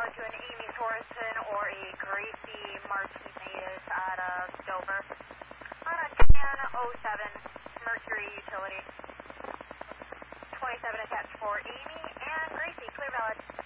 valid to an Amy Thorson or a Gracie Martinez out of Dover. On a 1007 Mercury Utility. 27 attached for Amy and Gracie, clear valid.